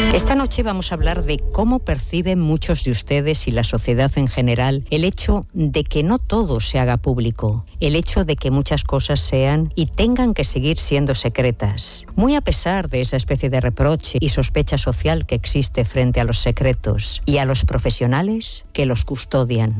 Esta noche vamos a hablar de cómo perciben muchos de ustedes y la sociedad en general el hecho de que no todo se haga público, el hecho de que muchas cosas sean y tengan que seguir siendo secretas, muy a pesar de esa especie de reproche y sospecha social que existe frente a los secretos y a los profesionales que los custodian.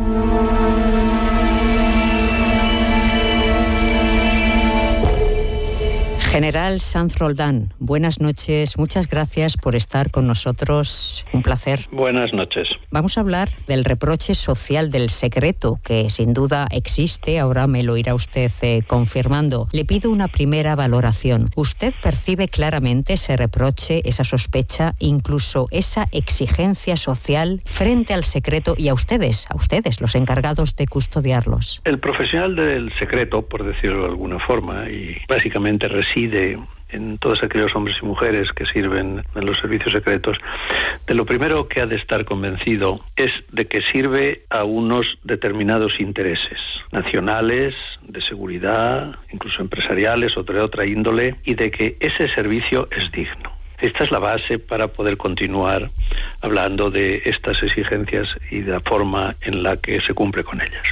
General Sanz Roldán, buenas noches, muchas gracias por estar con nosotros, un placer. Buenas noches. Vamos a hablar del reproche social del secreto, que sin duda existe, ahora me lo irá usted confirmando. Le pido una primera valoración. ¿Usted percibe claramente ese reproche, esa sospecha, incluso esa exigencia social frente al secreto y a ustedes, los encargados de custodiarlos? El profesional del secreto, por decirlo de alguna forma, y básicamente reside en todos aquellos hombres y mujeres que sirven en los servicios secretos, de lo primero que ha de estar convencido es de que sirve a unos determinados intereses nacionales, de seguridad, incluso empresariales o de otra índole, y de que ese servicio es digno. Esta es la base para poder continuar hablando de estas exigencias y de la forma en la que se cumple con ellas.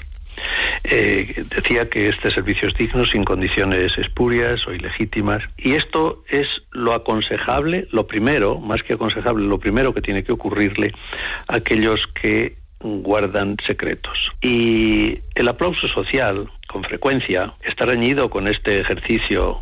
Decía que este servicio es digno, sin condiciones espurias o ilegítimas, y esto es lo aconsejable, lo primero, más que aconsejable, lo primero que tiene que ocurrirle a aquellos que guardan secretos. Y el aplauso social, con frecuencia, está reñido con este ejercicio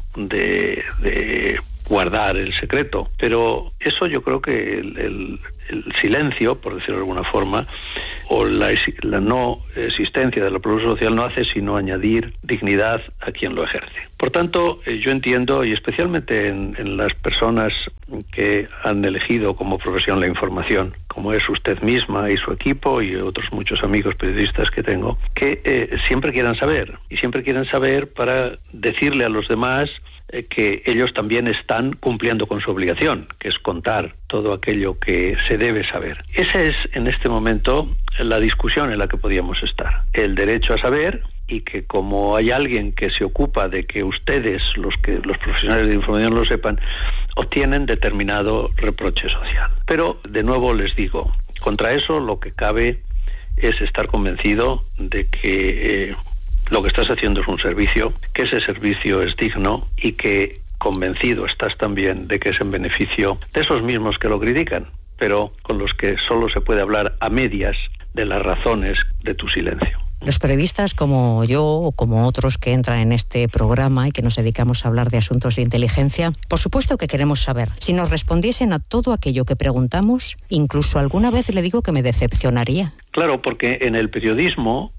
de guardar el secreto, pero eso yo creo que el silencio, por decirlo de alguna forma, o la no existencia del aplauso social no hace sino añadir dignidad a quien lo ejerce. Por tanto, yo entiendo, y especialmente en las personas que han elegido como profesión la información, como es usted misma y su equipo y otros muchos amigos periodistas que tengo, que siempre quieran saber, y siempre quieren saber para decirle a los demás que ellos también están cumpliendo con su obligación, que es contar todo aquello que se debe saber. Esa es, en este momento, la discusión en la que podíamos estar. El derecho a saber, y que como hay alguien que se ocupa de que ustedes, los profesionales de información lo sepan, obtienen determinado reproche social. Pero, de nuevo les digo, contra eso lo que cabe es estar convencido de que lo que estás haciendo es un servicio, que ese servicio es digno y que convencido estás también de que es en beneficio de esos mismos que lo critican, pero con los que solo se puede hablar a medias de las razones de tu silencio. Los periodistas como yo o como otros que entran en este programa y que nos dedicamos a hablar de asuntos de inteligencia, por supuesto que queremos saber. Si nos respondiesen a todo aquello que preguntamos, incluso alguna vez le digo que me decepcionaría. Claro, porque en el periodismo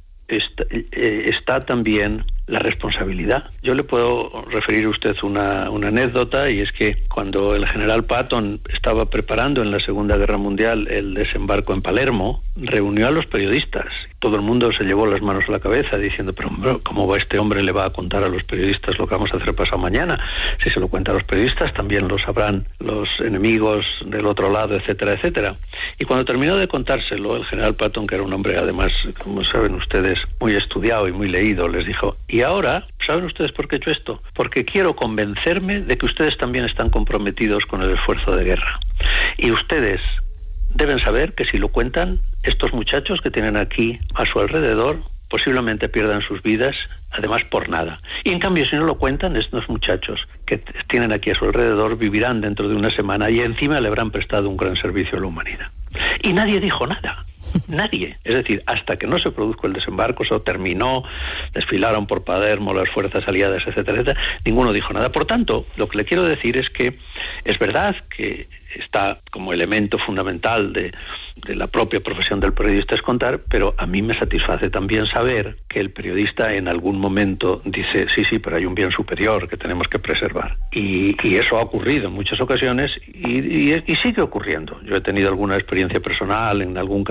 está también la responsabilidad. Yo le puedo referir a usted una anécdota, y es que cuando el general Patton estaba preparando en la Segunda Guerra Mundial el desembarco en Palermo, reunió a los periodistas. Todo el mundo se llevó las manos a la cabeza diciendo, pero hombre, ¿cómo va este hombre le va a contar a los periodistas lo que vamos a hacer pasado mañana? Si se lo cuenta a los periodistas, también lo sabrán los enemigos del otro lado, etcétera, etcétera. Y cuando terminó de contárselo, el general Patton, que era un hombre además, como saben ustedes, muy estudiado y muy leído, les dijo, y ahora, ¿saben ustedes por qué he hecho esto? Porque quiero convencerme de que ustedes también están comprometidos con el esfuerzo de guerra. Y ustedes deben saber que si lo cuentan, estos muchachos que tienen aquí a su alrededor posiblemente pierdan sus vidas, además por nada. Y en cambio, si no lo cuentan, estos muchachos que tienen aquí a su alrededor vivirán dentro de una semana y encima le habrán prestado un gran servicio a la humanidad. Y nadie dijo nada. Nadie. Es decir, hasta que no se produjo el desembarco, eso terminó, desfilaron por Palermo las fuerzas aliadas, etcétera, etcétera, ninguno dijo nada. Por tanto, lo que le quiero decir es que es verdad que está como elemento fundamental de la propia profesión del periodista es contar, pero a mí me satisface también saber que el periodista en algún momento dice, sí, pero hay un bien superior que tenemos que preservar. Y eso ha ocurrido en muchas ocasiones y sigue ocurriendo. Yo he tenido alguna experiencia personal en algún caso de ese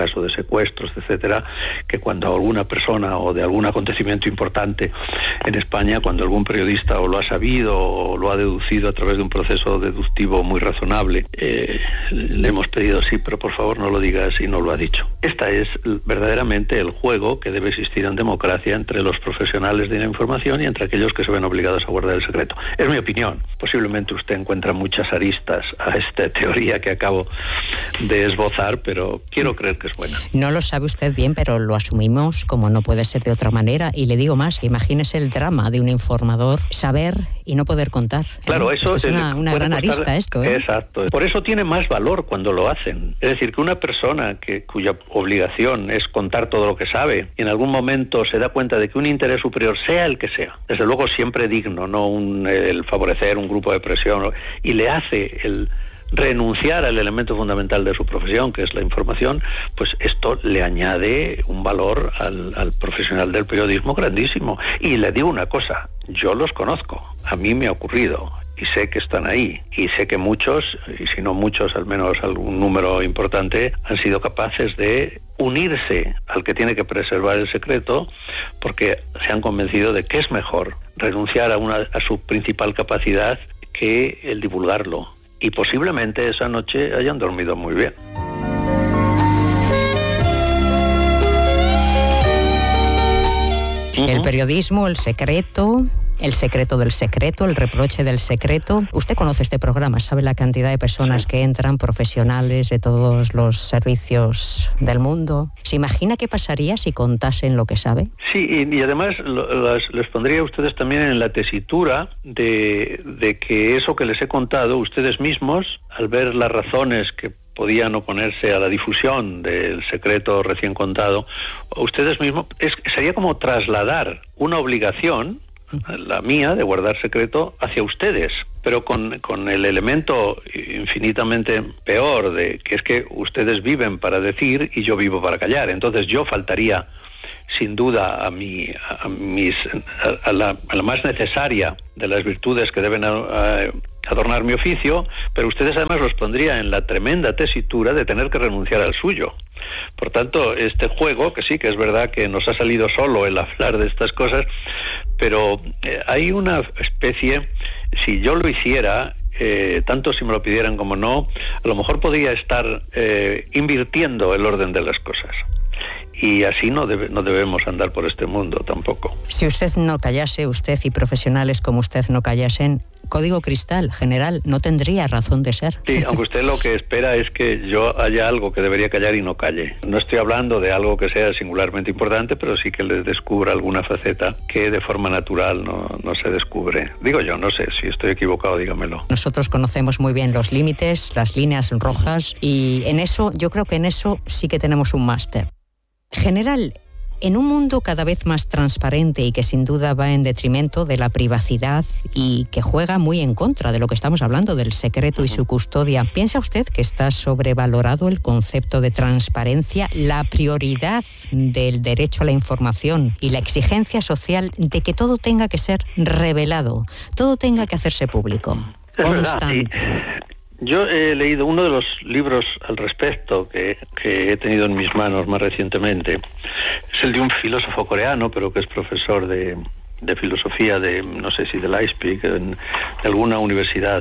secuestros, etcétera, que cuando alguna persona o de algún acontecimiento importante en España, cuando algún periodista o lo ha sabido o lo ha deducido a través de un proceso deductivo muy razonable, le hemos pedido sí, pero por favor no lo digas, y no lo ha dicho. Esta es verdaderamente el juego que debe existir en democracia entre los profesionales de la información y entre aquellos que se ven obligados a guardar el secreto. Es mi opinión. Posiblemente usted encuentra muchas aristas a esta teoría que acabo de esbozar, pero quiero creer que es buena. No lo sabe usted bien, pero lo asumimos como no puede ser de otra manera. Y le digo más, imagínese el drama de un informador, saber y no poder contar. Claro, eso es una gran arista esto. Exacto. Por eso tiene más valor cuando lo hacen. Es decir, que una persona cuya obligación es contar todo lo que sabe, y en algún momento se da cuenta de que un interés superior, sea el que sea, desde luego siempre digno, no el favorecer un grupo de presión, y le hace el renunciar al elemento fundamental de su profesión, que es la información, pues esto le añade un valor al profesional del periodismo grandísimo. Y le digo una cosa, yo los conozco, a mí me ha ocurrido, y sé que están ahí, y sé que muchos, y si no muchos, al menos algún número importante, han sido capaces de unirse al que tiene que preservar el secreto, porque se han convencido de que es mejor renunciar a su principal capacidad que el divulgarlo. Y posiblemente esa noche hayan dormido muy bien. El periodismo, el secreto del secreto, el reproche del secreto. Usted conoce este programa, sabe la cantidad de personas que entran, profesionales de todos los servicios del mundo. ¿Se imagina qué pasaría si contasen lo que sabe? Sí, y además les pondría a ustedes también en la tesitura de que eso que les he contado, ustedes mismos, al ver las razones que podían oponerse a la difusión del secreto recién contado, ustedes mismos, sería como trasladar una obligación, la mía, de guardar secreto, hacia ustedes, pero con el elemento infinitamente peor de que es que ustedes viven para decir y yo vivo para callar. Entonces yo faltaría sin duda a la más necesaria de las virtudes que deben adornar mi oficio, pero ustedes además los pondría en la tremenda tesitura de tener que renunciar al suyo. Por tanto, este juego, que sí que es verdad que nos ha salido solo el hablar de estas cosas, pero hay una especie, si yo lo hiciera, tanto si me lo pidieran como no, a lo mejor podría estar invirtiendo el orden de las cosas. Y así no debemos andar por este mundo tampoco. Si usted no callase, usted y profesionales como usted no callasen, Código Cristal, general, no tendría razón de ser. Sí, aunque usted lo que espera es que yo haya algo que debería callar y no calle. No estoy hablando de algo que sea singularmente importante, pero sí que les descubra alguna faceta que de forma natural no se descubre. Digo yo, no sé, si estoy equivocado, dígamelo. Nosotros conocemos muy bien los límites, las líneas rojas, y en eso, yo creo que en eso sí que tenemos un máster. General, en un mundo cada vez más transparente y que sin duda va en detrimento de la privacidad y que juega muy en contra de lo que estamos hablando, del secreto y su custodia, ¿piensa usted que está sobrevalorado el concepto de transparencia, la prioridad del derecho a la información y la exigencia social de que todo tenga que ser revelado, todo tenga que hacerse público? Constante. Yo he leído uno de los libros al respecto que he tenido en mis manos más recientemente. Es el de un filósofo coreano, pero que es profesor de filosofía no sé si de Leipzig, de alguna universidad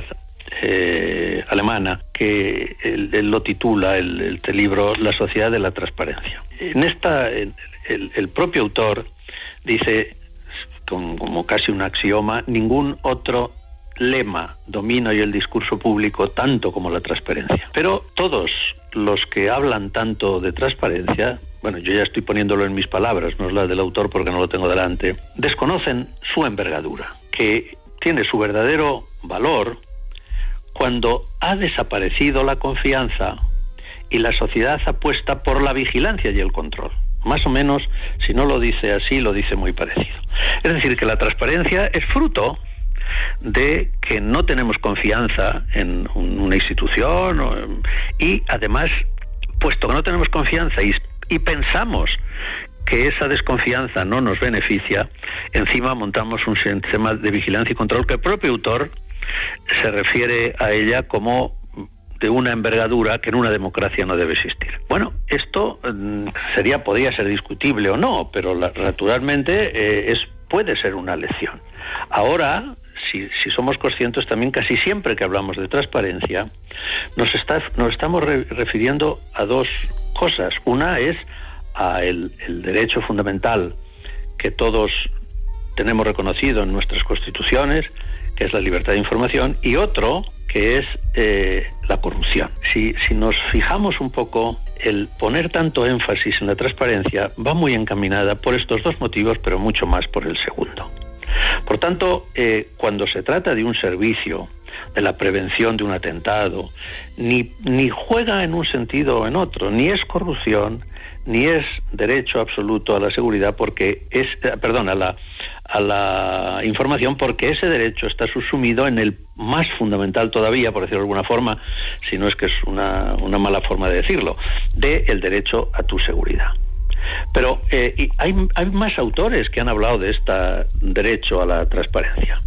alemana, que él lo titula, este libro, La sociedad de la transparencia. En esta, el propio autor dice, como casi un axioma, ningún otro lema domina hoy el discurso público tanto como la transparencia. Pero todos los que hablan tanto de transparencia, bueno, yo ya estoy poniéndolo en mis palabras, no es la del autor porque no lo tengo delante, desconocen su envergadura, que tiene su verdadero valor cuando ha desaparecido la confianza y la sociedad apuesta por la vigilancia y el control. Más o menos, si no lo dice así, lo dice muy parecido. Es decir, que la transparencia es fruto de que no tenemos confianza en una institución y además, puesto que no tenemos confianza y pensamos que esa desconfianza no nos beneficia, encima montamos un sistema de vigilancia y control que el propio autor se refiere a ella como de una envergadura que en una democracia no debe existir. Bueno, esto podría ser discutible o no, pero naturalmente puede ser una lección. Ahora, si somos conscientes también, casi siempre que hablamos de transparencia, nos estamos refiriendo a dos cosas. Una es a el derecho fundamental que todos tenemos reconocido en nuestras constituciones, que es la libertad de información, y otro que es la corrupción. Si nos fijamos un poco, el poner tanto énfasis en la transparencia va muy encaminada por estos dos motivos, pero mucho más por el segundo. Por tanto, cuando se trata de un servicio, de la prevención de un atentado, ni juega en un sentido o en otro, ni es corrupción, ni es derecho absoluto a la seguridad, porque a la información, porque ese derecho está subsumido en el más fundamental todavía, por decirlo de alguna forma, si no es que es una mala forma de decirlo, del derecho a tu seguridad. Pero hay más autores que han hablado de este derecho a la transparencia.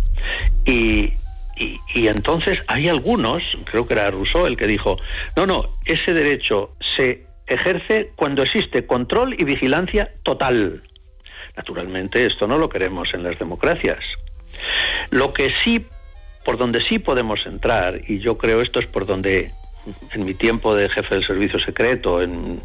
Y entonces hay algunos, creo que era Rousseau el que dijo, no, ese derecho se ejerce cuando existe control y vigilancia total. Naturalmente esto no lo queremos en las democracias. Lo que sí, por donde sí podemos entrar, y yo creo esto es por donde en mi tiempo de jefe del servicio secreto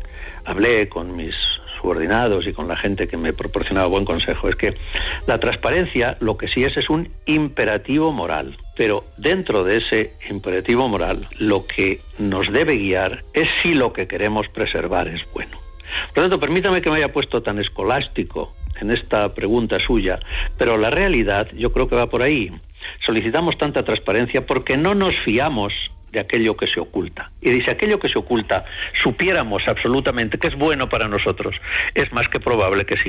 hablé con mis subordinados y con la gente que me proporcionaba buen consejo, es que la transparencia lo que sí es un imperativo moral, pero dentro de ese imperativo moral lo que nos debe guiar es si lo que queremos preservar es bueno. Por lo tanto, permítame que me haya puesto tan escolástico en esta pregunta suya, pero la realidad yo creo que va por ahí. Solicitamos tanta transparencia porque no nos fiamos de aquello que se oculta. Y si aquello que se oculta supiéramos absolutamente que es bueno para nosotros, es más que probable que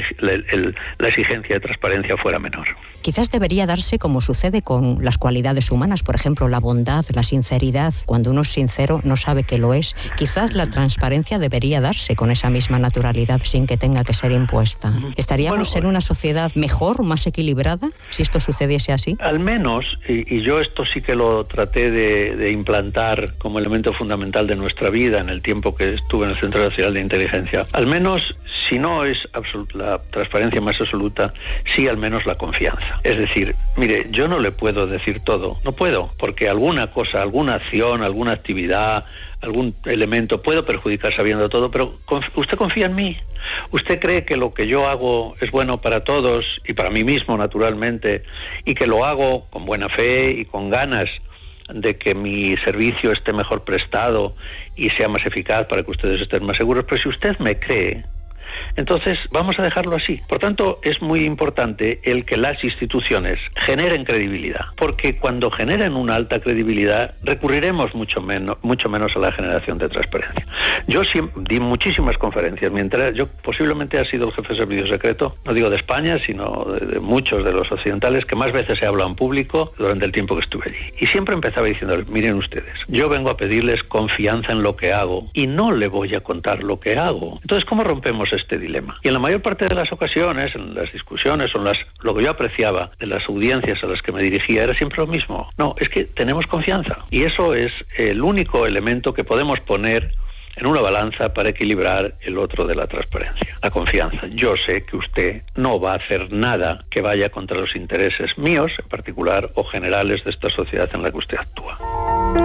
la exigencia de transparencia fuera menor. Quizás debería darse como sucede con las cualidades humanas, por ejemplo, la bondad, la sinceridad. Cuando uno es sincero no sabe que lo es. Quizás la transparencia debería darse con esa misma naturalidad sin que tenga que ser impuesta. ¿Estaríamos en una sociedad mejor, más equilibrada, si esto sucediese así? Al menos, y yo esto sí que lo traté de implantar como elemento fundamental de nuestra vida en el tiempo que estuve en el Centro Nacional de Inteligencia, al menos, si no es la transparencia más absoluta, sí al menos la confianza. Es decir, mire, yo no le puedo decir todo, no puedo, porque alguna cosa, alguna acción, alguna actividad, algún elemento puedo perjudicar sabiendo todo, pero usted confía en mí. Usted cree que lo que yo hago es bueno para todos y para mí mismo, naturalmente, y que lo hago con buena fe y con ganas de que mi servicio esté mejor prestado y sea más eficaz para que ustedes estén más seguros. Pero si usted me cree, entonces vamos a dejarlo así. Por tanto, es muy importante el que las instituciones generen credibilidad, porque cuando generen una alta credibilidad recurriremos mucho menos a la generación de transparencia. Yo di muchísimas conferencias mientras yo posiblemente he sido el jefe de servicio secreto, no digo de España, sino de muchos de los occidentales, que más veces he hablado en público durante el tiempo que estuve allí. Y siempre empezaba diciendo, miren ustedes, yo vengo a pedirles confianza en lo que hago y no le voy a contar lo que hago. Entonces, ¿cómo rompemos este dilema? Y en la mayor parte de las ocasiones, en las discusiones o lo que yo apreciaba de las audiencias a las que me dirigía era siempre lo mismo. No, es que tenemos confianza. Y eso es el único elemento que podemos poner en una balanza para equilibrar el otro de la transparencia, la confianza. Yo sé que usted no va a hacer nada que vaya contra los intereses míos, en particular, o generales de esta sociedad en la que usted actúa.